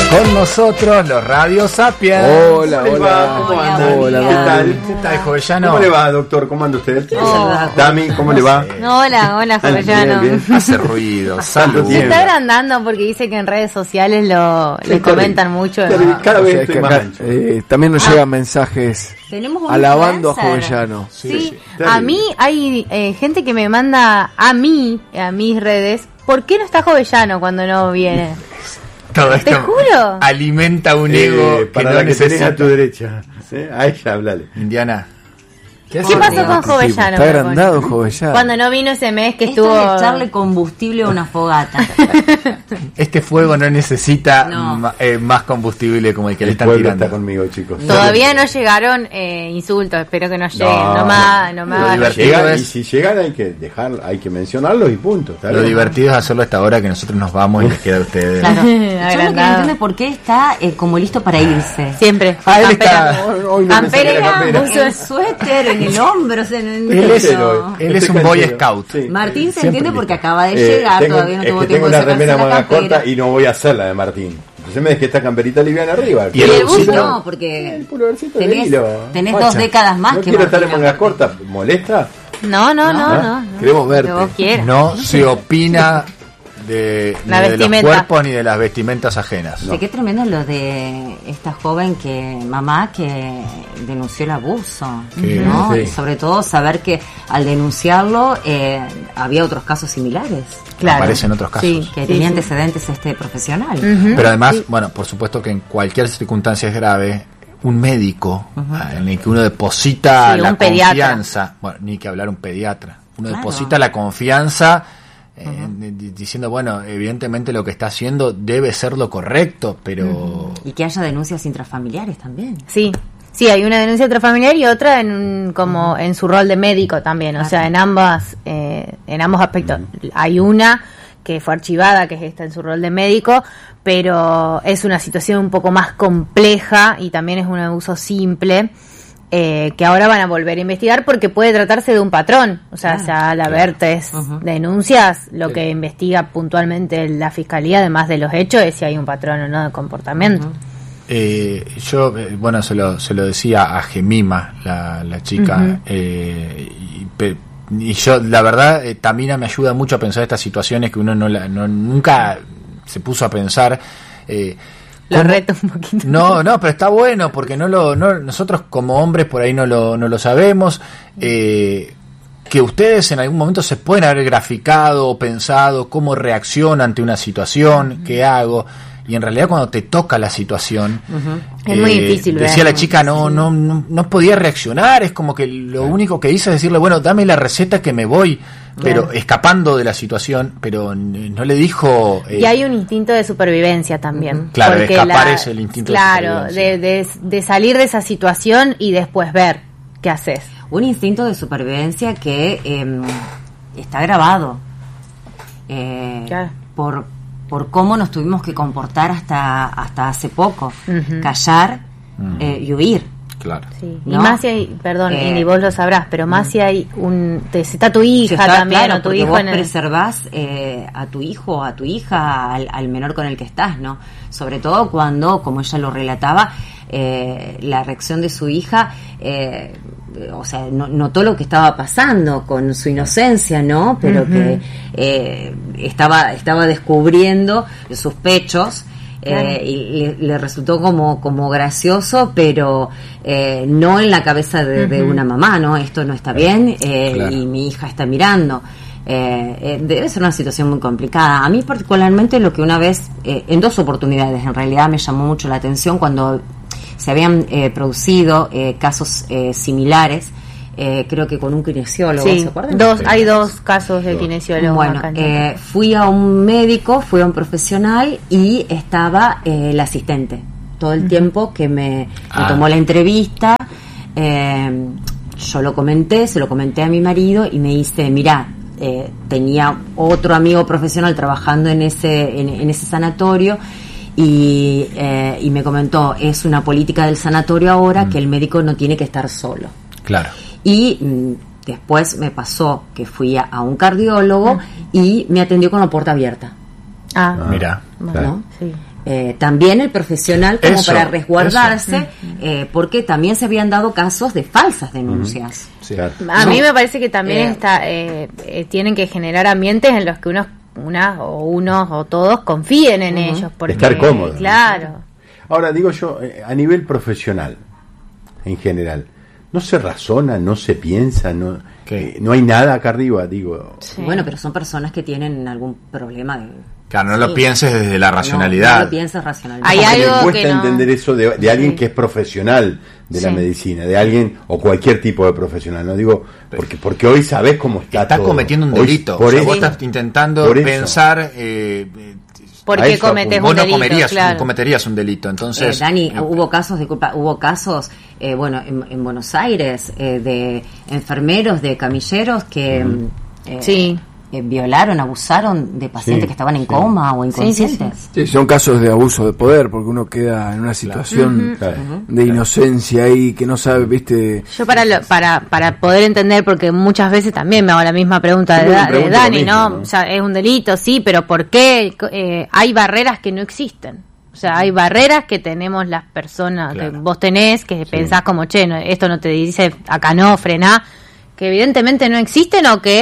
Con nosotros los Radio Sapiens. Hola, ¿Cómo andan? Hola, ¿Qué tal? ¿Qué tal, Jovellano? ¿Cómo le va, doctor? ¿Cómo anda usted? Dami, ¿cómo le va? Hola, Jovellano. Bien. Hace ruido, salud. Se está agrandando porque dice que en redes sociales le comentan mucho. Cada O vez sea, estoy que más acá, ancho. también nos llegan mensajes Tenemos un alabando influencer. a Jovellano. Sí, Terrible. a mí hay gente que me manda a mis redes, ¿por qué no está Jovellano cuando no viene? Todo esto Te juro. alimenta un ego que para no la que tenés necesita. a tu derecha. ¿Sí? A ella, hablale. Indiana. ¿Qué pasó con Jovellano? Está agrandado Jovellano. Cuando no vino ese mes que Esto estuvo... es echarle combustible a una fogata. Este fuego no necesita No. más combustible como el que le El están pueblo tirando. está conmigo, chicos. Todavía no llegaron insultos, espero que no lleguen. No me Lo hagas... divertido Llegan, es- y si llegan hay que mencionarlos y punto. ¿está Lo bien? divertido es hacerlo a esta hora que nosotros nos vamos y les queda a ustedes. Claro. Yo lo que no Agrandado. entiendo es por qué está como listo para irse. Siempre. Ah, él Campera. está- Hoy no me saqué la Campera, campera. buzo. El suéter en el hombro, o sea, no Él es, entiendo. él es un Boy Scout. Sí. Martín se Siempre entiende listo. porque acaba de llegar, Tengo, todavía no es tuvo que tiempo tengo de una sacarse remera la manga campera. corta y no voy a hacer la de Martín. Entonces me dejé esta camperita liviana arriba. Y el Y el buzo bucito. no, porque El pullovercito de tenés hilo. 2 décadas más No que quiero estar en Martín, manga aparte. corta. ¿Molesta? No. Queremos verte. Lo que vos quieras. No se opina de, La ni de los vestimenta. cuerpos ni de las vestimentas ajenas. Sí, qué tremendo lo de esta joven mamá que denunció el abuso, Sí, ¿no? sí. Y sobre todo saber que al denunciarlo había otros casos similares. Claro. Aparecen otros casos. Sí. Que tenía antecedentes este profesional. Pero además, bueno, por supuesto que en cualquier circunstancia es grave, un médico en el que uno deposita Sí, la un pediatra. confianza, bueno, ni que hablar un pediatra, uno Claro. deposita la confianza diciendo, bueno, evidentemente lo que está haciendo debe ser lo correcto, pero... Y que haya denuncias intrafamiliares también. Sí, hay una denuncia intrafamiliar y otra como en su rol de médico también, o sea, en ambos aspectos. Hay una que fue archivada, que es esta en su rol de médico, pero es una situación un poco más compleja y también es un abuso simple. Que ahora van a volver a investigar porque puede tratarse de un patrón, o sea, ya al haber tres denuncias, lo que investiga puntualmente la fiscalía, además de los hechos, es si hay un patrón o no de comportamiento. Yo, bueno, se lo decía a Gemima, la chica, y yo, la verdad, Tamina me ayuda mucho a pensar estas situaciones que uno nunca se puso a pensar. Lo reto un poquito. No, pero está bueno porque nosotros como hombres por ahí no lo sabemos. Que ustedes en algún momento se pueden haber graficado o pensado cómo reacciono ante una situación, qué hago, y en realidad cuando te toca la situación, Es muy difícil ver. decía la chica, no podía reaccionar, es como que lo único que hice es decirle, bueno, dame la receta que me voy, pero escapando de la situación, pero no le dijo... Y hay un instinto de supervivencia también. Claro, porque escapar es el instinto de supervivencia. de salir de esa situación y después ver qué haces. Un instinto de supervivencia que está grabado Claro. por cómo nos tuvimos que comportar hasta hace poco. Callar y huir. Claro. Sí. ¿No? Y más si hay, perdón, y vos lo sabrás, pero más si hay si está tu hija Si está, también, claro, o tu porque hijo vos en el... preservás a tu hijo o a tu hija, al menor con el que estás, ¿no? Sobre todo cuando, como ella lo relataba, la reacción de su hija, o sea, notó lo que estaba pasando con su inocencia, ¿no? Pero que estaba descubriendo sus pechos. Claro. Y le resultó como gracioso, pero no en la cabeza de una mamá, ¿no? Esto no está bien, Claro. y mi hija está mirando. Debe ser una situación muy complicada. A mí particularmente lo que una vez, en 2 oportunidades en realidad me llamó mucho la atención cuando se habían producido casos similares, creo que con un kinesiólogo, Sí, ¿se acuerdan? hay 2 casos de kinesiólogo. Bueno, acá en fui a un médico, fui a un profesional y estaba el asistente todo el tiempo que me tomó la entrevista. Yo se lo comenté a mi marido y me dice, mirá, tenía otro amigo profesional trabajando en ese sanatorio y me comentó, es una política del sanatorio ahora que el médico no tiene que estar solo. Claro. Y después me pasó que fui a un cardiólogo y me atendió con la puerta abierta. Ah, Mira. bueno, ¿no? sí. también el profesional como Eso, para resguardarse, porque también se habían dado casos de falsas denuncias. Sí. Claro. A mí me parece que también Eh, tienen que generar ambientes en los que unos o todos confíen en ellos. Porque, Estar cómodos. Claro. Ahora, digo yo, a nivel profesional, en general, ¿no se razona, no se piensa, no hay nada acá arriba, digo? Sí. Bueno, pero son personas que tienen algún problema de... Claro, no lo Sí. pienses desde la racionalidad. No lo pienses racionalmente. Hay Porque algo me cuesta que no- entender eso de alguien Sí. que es profesional de la Sí. medicina, de alguien o cualquier tipo de profesional, no digo porque hoy sabés cómo está Estás todo. cometiendo un Hoy, delito. por O sea, eso, vos estás intentando Por eso. pensar... A Porque eso cometes vos un no delito, claro. cometerías un delito. Entonces, Dani, hubo casos, bueno, en Buenos Aires, de enfermeros, de camilleros que Sí. violaron, abusaron de pacientes Sí, que estaban en sí. coma o Sí, inconscientes. Sí, son casos de abuso de poder, porque uno queda en una situación Claro. de inocencia ahí que no sabe, viste. Yo para poder entender, porque muchas veces también me hago la misma pregunta Yo me de pregunto lo Dani, mismo, ¿no? ¿no? O sea, es un delito, sí, pero ¿por qué? Hay barreras que no existen. O sea, hay barreras que tenemos las personas, Claro. que vos tenés, que pensás como, che, esto no te dice, acá no, frená, que evidentemente no existen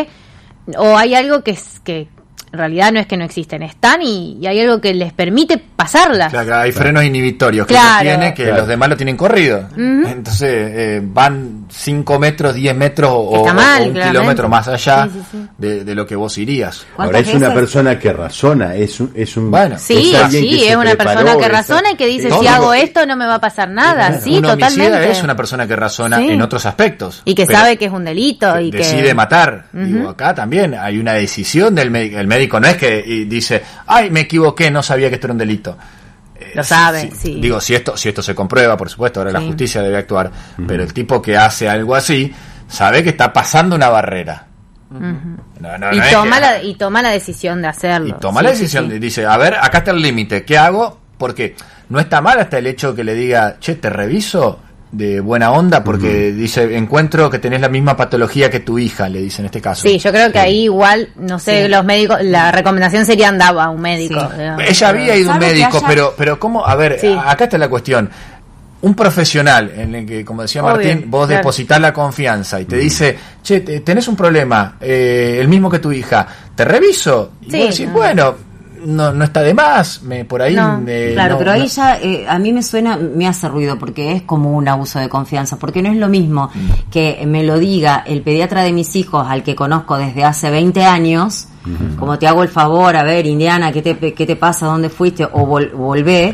o hay algo que en realidad no es que no existen, están y hay algo que les permite pasarlas. claro, hay frenos inhibitorios que Claro. uno tiene que Claro. los demás lo tienen corrido. Entonces van 5 metros, 10 metros o Está mal, o un claramente. kilómetro más allá Sí, sí, sí. de lo que vos irías. Ahora ¿Cuántas es una veces? persona que razona, es un Bueno, Sí, alguien que sí, se es una preparó, persona que esa- razona y que dice, Todo si lo- hago esto no me va a pasar nada. Sí, un homicida totalmente. es una persona que razona Sí. en otros aspectos. Y que pero sabe que es un delito y decide que... matar. Digo, acá también hay una decisión del médico. El médico no es que dice, ay, me equivoqué, no sabía que esto era un delito. Lo sabe, sí. Digo, si esto se comprueba, por supuesto, ahora la Sí. justicia debe actuar, pero el tipo que hace algo así sabe que está pasando una barrera. No y, es toma que- y toma la decisión de hacerlo. y toma Sí, la sí, decisión, sí. dice, a ver, acá está el límite, ¿qué hago? Porque no está mal hasta el hecho que le diga, che, te reviso de buena onda, porque dice, encuentro que tenés la misma patología que tu hija, le dice en este caso. Sí, yo creo que ahí igual, no sé, Sí. los médicos, la recomendación sería andaba a un médico. Sí. digamos. Ella había ido a un Salvo que médico, haya- pero ¿cómo? A ver, Sí. acá está la cuestión. Un profesional en el que, como decía Obvio, Martín, vos claro. depositar la confianza y te dice, che, tenés un problema, el mismo que tu hija, te reviso. Y Sí, vos decís, no. bueno, no está de más, por ahí... No, Claro, no- pero ahí no- ya a mí me hace ruido porque es como un abuso de confianza, porque no es lo mismo que me lo diga el pediatra de mis hijos al que conozco desde hace 20 años, como te hago el favor, a ver, Indiana, ¿qué te pasa? ¿Dónde fuiste? O volvé,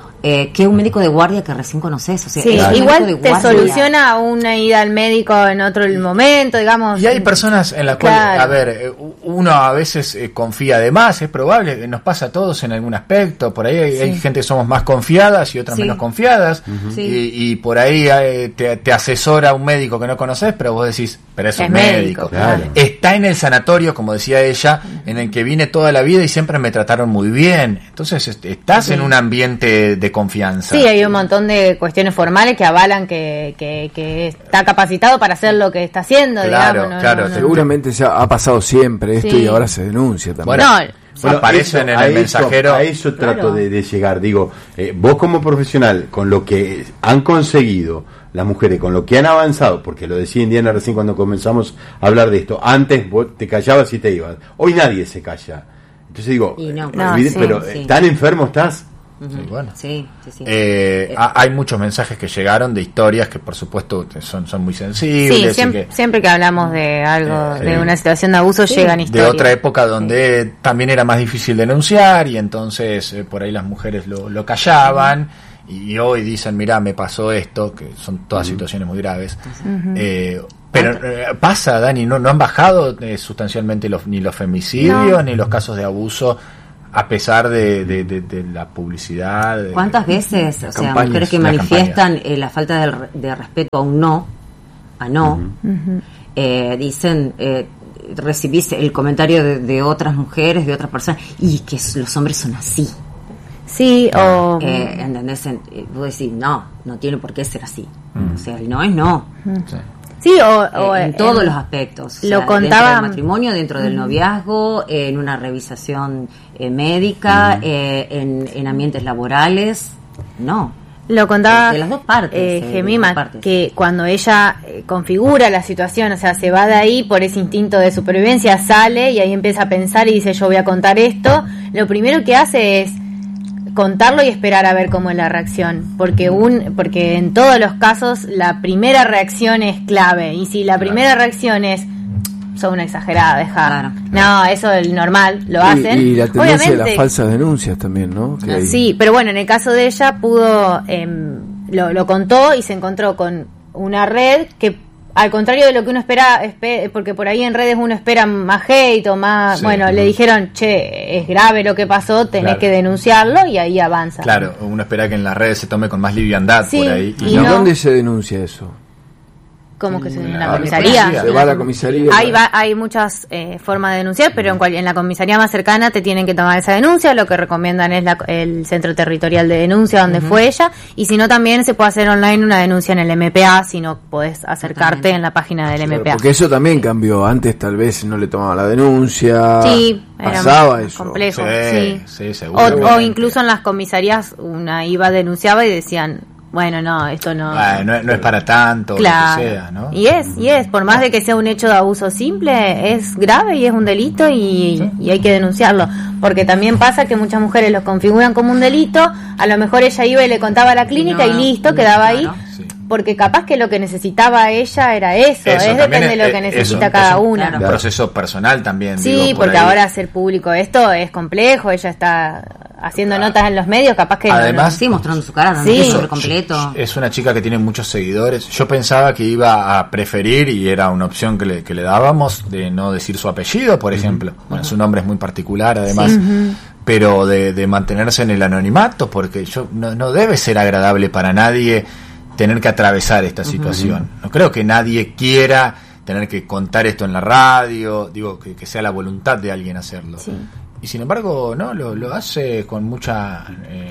que un médico de guardia que recién conoces. O sea, Sí, es un médico igual de te guardia. soluciona una ida al médico en otro momento, digamos. Y hay personas en las cuales, Claro. a ver, uno a veces confía de más, es probable, nos pasa a todos en algún aspecto, por ahí hay gente que somos más confiadas y otras Sí. menos confiadas, Sí. y por ahí te asesora un médico que no conoces, pero vos decís, pero es un Es médico. médico, claro. Está en el sanatorio, como decía ella, en el que vine toda la vida y siempre me trataron muy bien. Entonces estás en un ambiente de confianza. Sí, hay un montón de cuestiones formales que avalan que está capacitado para hacer lo que está haciendo, Claro, digamos. claro, Seguramente ya ha pasado siempre esto Sí. y ahora se denuncia también. Bueno, No, aparecen en a el mensajero. A eso trato de llegar. Digo, vos como profesional, con lo que han conseguido las mujeres, con lo que han avanzado, porque lo decía Indiana recién cuando comenzamos a hablar de esto, antes vos te callabas y te ibas. Hoy nadie se calla. Entonces digo, Y no. olvide- sí, pero sí. ¿tan enfermo estás? Sí, bueno. Sí, sí, sí. Hay muchos mensajes que llegaron de historias que por supuesto son muy sí, sensibles y siempre, que siempre que hablamos de algo, de una situación de abuso, llegan de historias. otra época donde también era más difícil denunciar y entonces por ahí las mujeres lo callaban y hoy dicen, mirá, me pasó esto, que son todas situaciones muy graves. Pero pasa, Dani, no han bajado sustancialmente ni los femicidios No. ni los casos de abuso a pesar de la publicidad. ¿Cuántas veces, o sea, campañas, mujeres que las manifiestan la falta de respeto a un no, dicen, recibís el comentario de otras mujeres, de otras personas, y que los hombres son así. Sí, o... ¿Entendés? Vos decís, no tiene por qué ser así. O sea, el no es no. Sí. Sí, en todos los aspectos. Lo o sea, contaba. Dentro del matrimonio, dentro del noviazgo, en una revisación médica, en ambientes laborales. No. Lo contaba de las dos partes, Gemima, de las dos partes. que cuando ella configura la situación, o sea, se va de ahí por ese instinto de supervivencia, sale y ahí empieza a pensar y dice, yo voy a contar esto, lo primero que hace es contarlo y esperar a ver cómo es la reacción, porque en todos los casos la primera reacción es clave, y si la primera reacción es son una exagerada, deja. Claro. No, eso es normal, lo hacen. Y la tendencia de Obviamente, las falsas denuncias también, ¿no? Que hay. sí, pero bueno, en el caso de ella pudo, lo contó y se encontró con una red que, al contrario de lo que uno espera, porque por ahí en redes uno espera más hate o más, Sí. bueno, le dijeron, che, es grave lo que pasó, tenés Claro. que denunciarlo y ahí avanza. Claro, uno espera que en las redes se tome con más liviandad Sí, por ahí. y ¿Y no. dónde se denuncia eso? Como que en la la comisaría. policía. Se va a la comisaría. Hay muchas formas de denunciar, pero en la comisaría más cercana te tienen que tomar esa denuncia. Lo que recomiendan es el centro territorial de denuncia donde fue ella, y si no, también se puede hacer online una denuncia en el MPA si no podés acercarte en la página del Claro, MPA. porque eso también cambió. Antes tal vez no le tomaban la denuncia. Sí, era pasaba más eso. complejo. Sí, Sí. sí, seguro. O incluso en las comisarías una iba, denunciaba y decían, bueno, no, esto no. No es para tanto, Claro. lo que sea, ¿no? Y es, por más de que sea un hecho de abuso simple, es grave y es un delito y hay que denunciarlo. Porque también pasa que muchas mujeres lo configuran como un delito, a lo mejor ella iba y le contaba a la clínica y listo, quedaba ahí. claro. Sí. Porque capaz que lo que necesitaba ella era eso, Eso depende también de lo que es necesita un- cada es un una. claro. proceso personal también. Sí, digo, por porque ahí. ahora hacer público esto es complejo, ella está haciendo notas en los medios, capaz que Además, Sí, mostrando su cara, Sí. dando completo. Es una chica que tiene muchos seguidores. Yo pensaba que iba a preferir, y era una opción que le dábamos, de no decir su apellido, por ejemplo. Bueno, su nombre es muy particular, además. Pero de mantenerse en el anonimato, porque no debe ser agradable para nadie tener que atravesar esta situación. No creo que nadie quiera tener que contar esto en la radio, digo, que sea la voluntad de alguien hacerlo. Sí. Y sin embargo, no, lo hace con mucha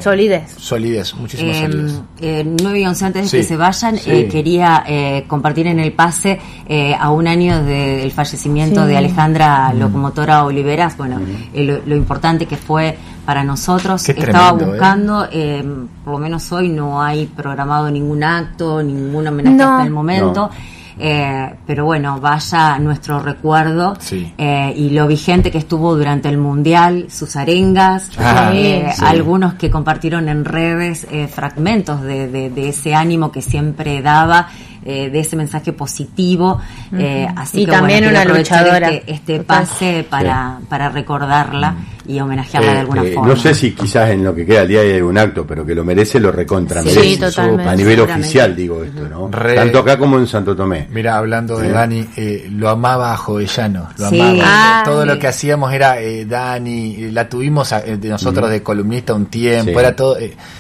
solidez. muchísima solidez. 9 y 11, antes de Sí, que se vayan, sí. quería compartir en el pase a un año del fallecimiento Sí. de Alejandra Locomotora Oliveras, bueno, lo importante que fue para nosotros. Qué Estaba tremendo, buscando, por lo menos hoy no hay programado ningún acto, ningún homenaje No. hasta el momento. No. Pero bueno, vaya nuestro recuerdo Sí. y lo vigente que estuvo durante el Mundial, sus arengas, Sí. algunos que compartieron en redes fragmentos de ese ánimo que siempre daba, de ese mensaje positivo. Así Y que también bueno, una quería aprovechar luchadora. este Total. pase para recordarla y homenajearla de alguna forma. No sé si quizás en lo que queda el día hay algún acto, pero que lo merece, lo recontra Sí, merece. totalmente. A nivel Seguramente. oficial, digo esto, ¿no? Tanto acá como en Santo Tomé. Mira, hablando de Dani, lo amaba a Jovellanos, lo Sí. amaba. Ah, Todo sí. lo que hacíamos era Dani, la tuvimos de nosotros de columnista un tiempo, Sí. era todo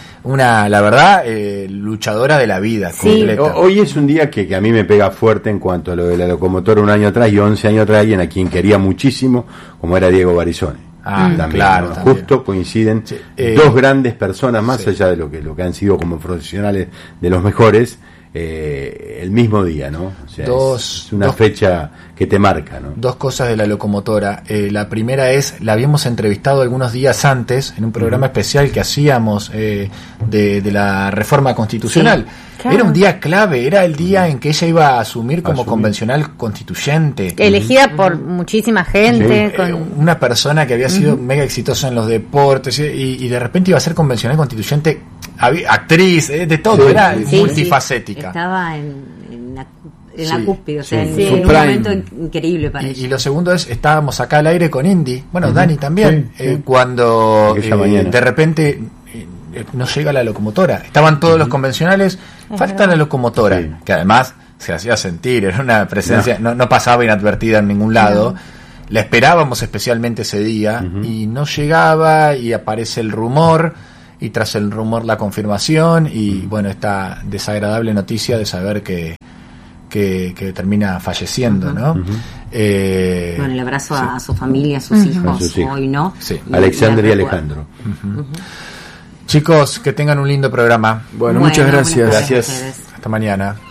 la verdad, luchadora de la vida, Sí. completa. Hoy es un día que a mí me pega fuerte en cuanto a lo de la locomotora un año atrás y 11 años atrás, alguien a quien quería muchísimo, como era Diego Barizone. Claro, ¿no? también. Justo coinciden Sí, dos grandes personas, más sí. allá de lo que han sido como profesionales de los mejores, el mismo día, ¿no? O sea, es una fecha que te marca, ¿no? Dos cosas de la locomotora. La primera es, la habíamos entrevistado algunos días antes en un programa especial que hacíamos de la reforma constitucional. Sí, claro. Era un día clave, era el día en que ella iba a asumir como convencional constituyente. Elegida por muchísima gente. Sí. Con... Una persona que había sido mega exitosa en los deportes y de repente iba a ser convencional constituyente, actriz, de todo, Sí, era sí, multifacética. Estaba en la Sí, cúspide, o sea, sí. en un Prime. momento increíble para Y ella. lo segundo es, estábamos acá al aire con Indy, bueno, Dani también, Sí, sí. cuando Aquella mañana. de repente no llega la locomotora. Estaban todos los convencionales, falta la locomotora, Sí. que además se hacía sentir, era una presencia, no pasaba inadvertida en ningún lado. La esperábamos especialmente ese día y no llegaba, y aparece el rumor, y tras el rumor la confirmación, y bueno, esta desagradable noticia de saber que termina falleciendo, ¿no? Bueno, el abrazo a su familia, a sus hijos, A sus hijos. hoy, ¿no? Sí. Alexander y la recuerdo. Alejandro. Chicos, que tengan un lindo programa. Bueno, muchas gracias. buenas tardes a Gracias. ustedes. Hasta mañana.